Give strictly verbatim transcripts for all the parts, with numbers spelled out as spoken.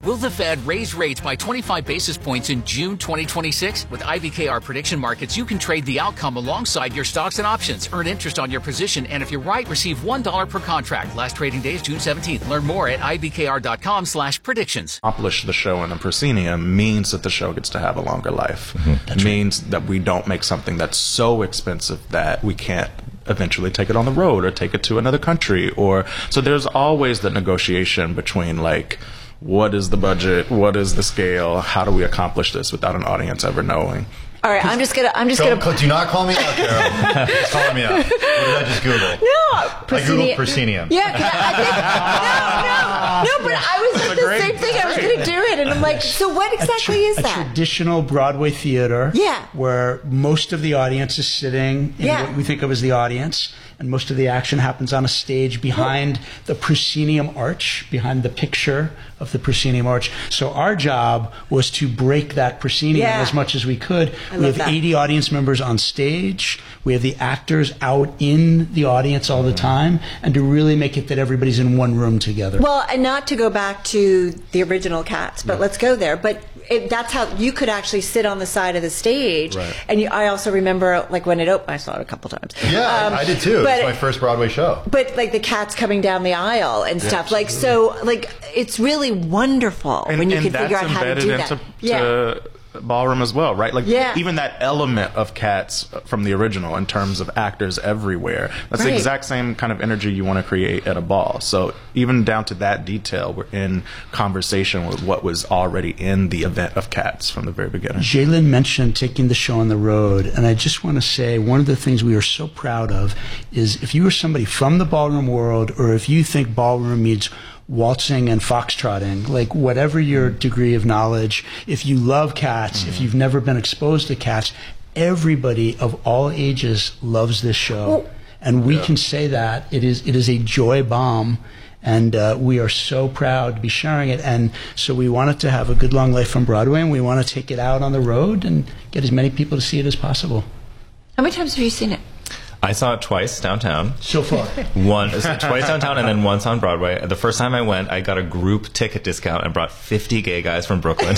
Will the Fed raise rates by twenty-five basis points in June twenty twenty-six? With I B K R Prediction Markets, you can trade the outcome alongside your stocks and options. Earn interest on your position, and if you're right, receive one dollar per contract. Last trading day is June seventeenth. Learn more at ibkr.com slash predictions. Accomplish the show in the proscenium means that the show gets to have a longer life. Mm-hmm. It means that we don't make something that's so expensive that we can't eventually take it on the road or take it to another country. Or so there's always the negotiation between, like, what is the budget? What is the scale? How do we accomplish this without an audience ever knowing? All right, I'm just gonna. I'm just Don't, gonna. Do not call me out, Carol. Just call me out. What did I just Google? No, I googled proscenium. Yeah, I think, no, no, no. But I was the great, same thing. I was going to do it, and I'm like, so what exactly a tra- is that? A traditional Broadway theater. Yeah. Where most of the audience is sitting in Yeah. what we think of as the audience, and most of the action happens on a stage behind the proscenium arch, behind the picture of the proscenium arch. So our job was to break that proscenium Yeah. as much as we could. I We love have that. eighty audience members on stage. We have the actors out in the audience all the time, and to really make it that everybody's in one room together. Well, and not to go back to the original Cats, but let's go there. But it, that's how you could actually sit on the side of the stage. Right. And you, I also remember, like, when it opened, I saw it a couple times. Yeah, Um, I did too. but- It's my first Broadway show. But like the cats coming down the aisle and stuff, like so, like it's really wonderful And, when you and can that's figure out how to embedded do that. into Yeah. to ballroom as well, right? Like Yeah. even that element of Cats from the original in terms of actors everywhere. That's Right. the exact same kind of energy you want to create at a ball. So even down to that detail, we're in conversation with what was already in the event of Cats from the very beginning. Jalen mentioned taking the show on the road, and I just want to say one of the things we are so proud of is if you are somebody from the ballroom world, or if you think ballroom means waltzing and foxtrotting, like whatever your degree of knowledge, if you love Cats, if you've never been exposed to Cats, everybody of all ages loves this show. And we can say that it is it is a joy bomb. And uh, we are so proud to be sharing it. And so we want it to have a good long life from Broadway, and we want to take it out on the road and get as many people to see it as possible. How many times have you seen it? I saw it twice downtown. So far. One twice downtown and then once on Broadway. The first time I went, I got a group ticket discount and brought fifty gay guys from Brooklyn.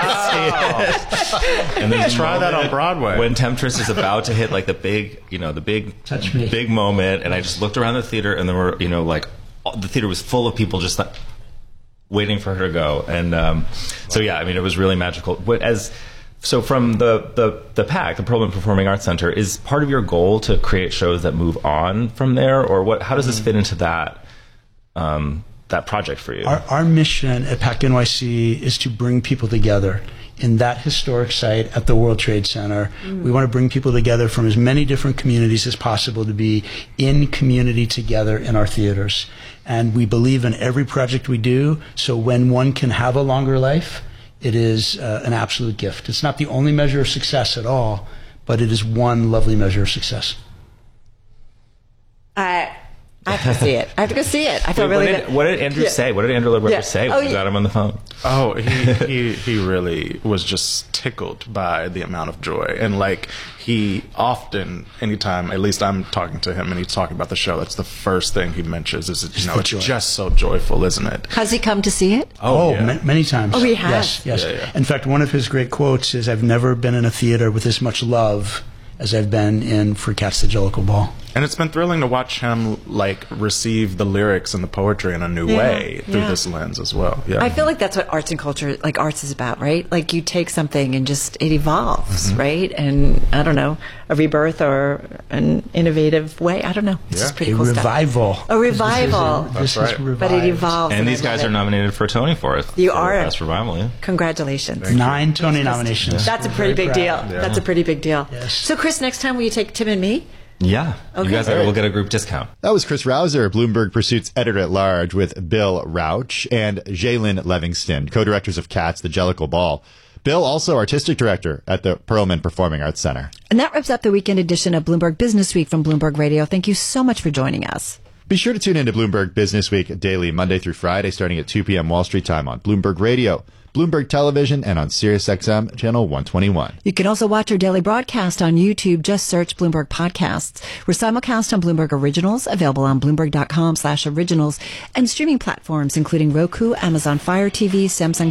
Wow. And then Try that on Broadway. When Temptress is about to hit like the big, you know, the big, Touch me. big moment, and I just looked around the theater, and there were, you know, like all- the theater was full of people just like waiting for her to go, and um, so yeah, I mean, it was really magical. But as so from the the the PAC, the Perlman Performing Arts Center, is part of your goal to create shows that move on from there, or what? How does this fit into that? Um, that project for you? Our, our mission at PAC N Y C is to bring people together in that historic site at the World Trade Center. Mm. We want to bring people together from as many different communities as possible to be in community together in our theaters. And we believe in every project we do, so when one can have a longer life, it is uh, an absolute gift. It's not the only measure of success at all, but it is one lovely measure of success. I I have to go see it. I have to go see it. I feel Wait, really what, did, good. what did Andrew Yeah. say? What did Andrew Lloyd Webber Yeah. say when Oh, you yeah. got him on the phone? Oh, he, he he really was just tickled by the amount of joy. And like he often, anytime, at least I'm talking to him and he's talking about the show, that's the first thing he mentions is, you know, the it's joy. just so joyful, isn't it? Has he come to see it? Oh, yeah. ma- many times. Oh, he has? Yes, yes. Yeah, yeah. In fact, one of his great quotes is, "I've never been in a theater with this much love as I've been in for Cats the Jellicle Ball." And it's been thrilling to watch him like receive the lyrics and the poetry in a new Yeah, way through yeah. this lens as well. Yeah. I feel like that's what arts and culture, like arts is about, right? Like you take something and just, it evolves, Mm-hmm. right? And I don't know, a rebirth or an innovative way. I don't know. It's Yeah. just pretty A cool revival. stuff. A revival. This is, That's this right. is revived. But it evolves. And these I guys love are it. nominated for a Tony for it. You for are. Best Revival, yeah. Congratulations. Nine Tony nominations. That's a We're pretty very big proud. deal. That's a pretty big deal. Yes. So, Chris, next time will you take Tim and me? Yeah. Okay. You guys are, will get a group discount. That was Chris Rouser, Bloomberg Pursuit's editor-at-large, with Bill Rauch and Jalen Livingston, co-directors of Cats, the Jellicle Ball. Bill, also artistic director at the Perlman Performing Arts Center. And that wraps up the weekend edition of Bloomberg Business Week from Bloomberg Radio. Thank you so much for joining us. Be sure to tune in to Bloomberg Business Week daily, Monday through Friday, starting at two p.m. Wall Street time on Bloomberg Radio, Bloomberg Television, and on SiriusXM Channel one twenty-one. You can also watch our daily broadcast on YouTube. Just search Bloomberg Podcasts. We're simulcast on Bloomberg Originals, available on Bloomberg.com slash originals, and streaming platforms including Roku, Amazon Fire T V, Samsung